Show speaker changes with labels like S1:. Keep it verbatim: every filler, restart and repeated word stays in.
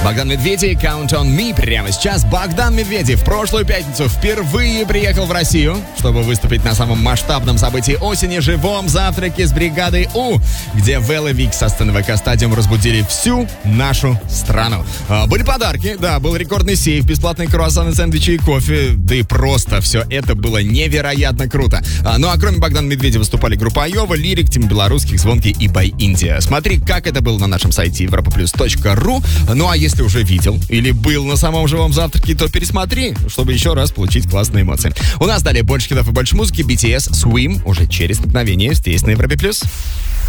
S1: Богдан Медведев, Count on Me. Прямо сейчас Богдан Медведев в прошлую пятницу впервые приехал в Россию, чтобы выступить на самом масштабном событии осени — живом завтраке с бригадой У, где Вэлла Вик со сцены ВК Стадиум разбудили всю нашу страну. А, были подарки, да, был рекордный сейф, бесплатные круассаны, сэндвичи и кофе, да и просто все это было невероятно круто. А, ну а кроме Богдана Медведева выступали группа Айова, Лирик, Тим Белорусских, Звонкий и Бай Индия. Смотри, как это было на нашем сайте европа плюс точка ру. Ну а если уже видел или был на самом живом завтраке, то пересмотри, чтобы еще раз получить классные эмоции. У нас далее больше хитов и больше музыки. би ти эс Swim уже через мгновение здесь на Европе плюс.